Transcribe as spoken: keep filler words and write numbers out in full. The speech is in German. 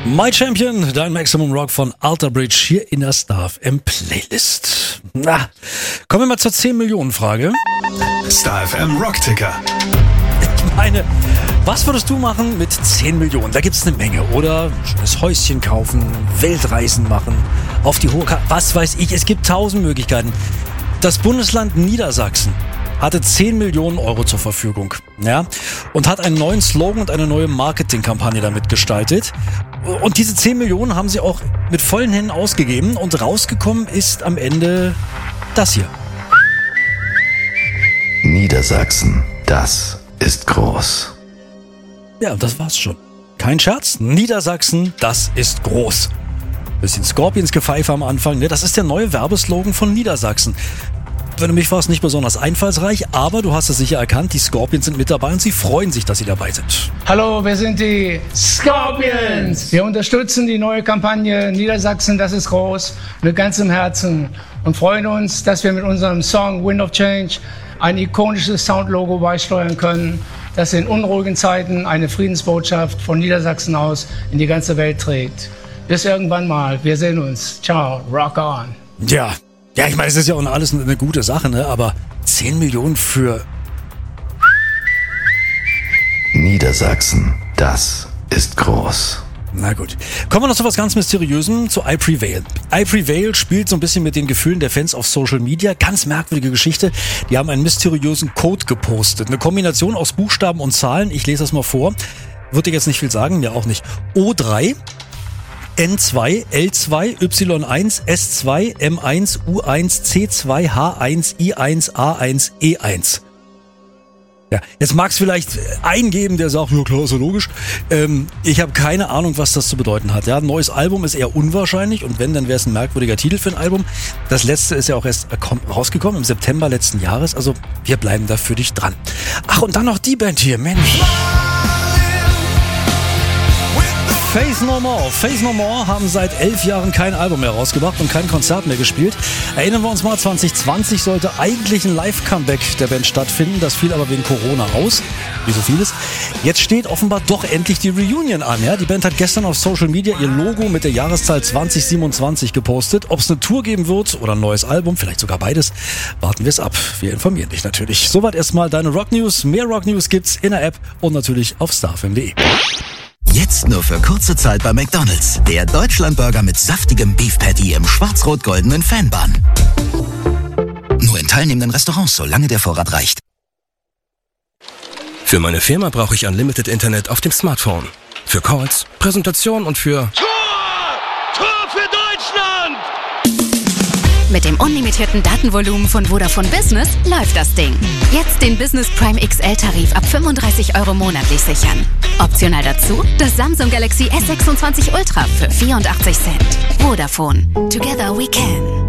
My Champion, dein Maximum Rock von Alter Bridge hier in der Star F M Playlist. Na, kommen wir mal zur zehn Millionen Frage. Star F M Rockticker. Ich meine, was würdest du machen mit zehn Millionen? Da gibt's eine Menge. Oder ein schönes Häuschen kaufen, Weltreisen machen, auf die hohe Karte, was weiß ich. Es gibt tausend Möglichkeiten. Das Bundesland Niedersachsen hatte zehn Millionen Euro zur Verfügung, ja, und hat einen neuen Slogan und eine neue Marketingkampagne damit gestaltet. Und diese zehn Millionen haben sie auch mit vollen Händen ausgegeben und rausgekommen ist am Ende das hier. Niedersachsen, das ist groß. Ja, das war's schon. Kein Scherz, Niedersachsen, das ist groß. Bisschen Scorpions-Gepfeife am Anfang, ne? Das ist der neue Werbeslogan von Niedersachsen. Wenn du mich fragst, nicht besonders einfallsreich, aber du hast es sicher erkannt, die Scorpions sind mit dabei und sie freuen sich, dass sie dabei sind. Hallo, wir sind die Scorpions. Wir unterstützen die neue Kampagne Niedersachsen, das ist groß, mit ganzem Herzen und freuen uns, dass wir mit unserem Song Wind of Change ein ikonisches Soundlogo beisteuern können, das in unruhigen Zeiten eine Friedensbotschaft von Niedersachsen aus in die ganze Welt trägt. Bis irgendwann mal, wir sehen uns. Ciao, rock on. Ja. Ja, ich meine, es ist ja auch alles eine gute Sache, ne? Aber zehn Millionen für... Niedersachsen, das ist groß. Na gut. Kommen wir noch zu was ganz Mysteriösem, zu I Prevail. I Prevail spielt so ein bisschen mit den Gefühlen der Fans auf Social Media. Ganz merkwürdige Geschichte. Die haben einen mysteriösen Code gepostet. Eine Kombination aus Buchstaben und Zahlen. Ich lese das mal vor. Wird dir jetzt nicht viel sagen, mir auch nicht. O drei... N zwei, L zwei, Y eins, S zwei, M eins, U eins, C zwei, H eins, I eins, A eins, E eins. Ja, jetzt mag es vielleicht eingeben, der sagt, ja klar, ist ja logisch. Ähm, ich habe keine Ahnung, was das zu bedeuten hat. Ja, ein neues Album ist eher unwahrscheinlich und wenn, dann wäre es ein merkwürdiger Titel für ein Album. Das letzte ist ja auch erst rausgekommen im September letzten Jahres, also wir bleiben da für dich dran. Ach, und dann noch die Band hier, Mensch. Faith No More. Faith No More haben seit elf Jahren kein Album mehr rausgebracht und kein Konzert mehr gespielt. Erinnern wir uns mal, zwanzig zwanzig sollte eigentlich ein Live-Comeback der Band stattfinden. Das fiel aber wegen Corona aus, wie so vieles. Jetzt steht offenbar doch endlich die Reunion an. Ja? Die Band hat gestern auf Social Media ihr Logo mit der Jahreszahl zwanzig siebenundzwanzig gepostet. Ob es eine Tour geben wird oder ein neues Album, vielleicht sogar beides, warten wir es ab. Wir informieren dich natürlich. Soweit erstmal deine Rock News. Mehr Rock News gibt's in der App und natürlich auf starfm punkt de. Jetzt nur für kurze Zeit bei McDonald's. Der Deutschlandburger mit saftigem Beef Patty im schwarz-rot-goldenen Fanbun. Nur in teilnehmenden Restaurants, solange der Vorrat reicht. Für meine Firma brauche ich Unlimited Internet auf dem Smartphone. Für Calls, Präsentation und für... Tor! Tor für Deutschland! Mit dem unlimitierten Datenvolumen von Vodafone Business läuft das Ding. Jetzt den Business Prime X L-Tarif ab fünfunddreißig Euro monatlich sichern. Optional dazu das Samsung Galaxy S sechsundzwanzig Ultra für vierundachtzig Cent. Vodafone. Together we can.